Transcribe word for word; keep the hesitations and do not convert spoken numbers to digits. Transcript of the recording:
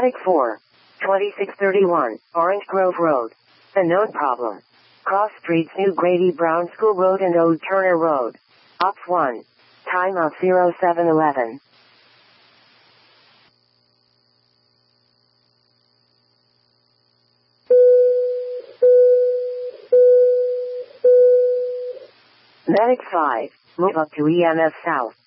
Medic four, twenty-six thirty-one, Orange Grove Road. A note problem. Cross streets New Grady Brown School Road and Old Turner Road. Ops one. Time of zero seven eleven. Medic five, move up to E M F South.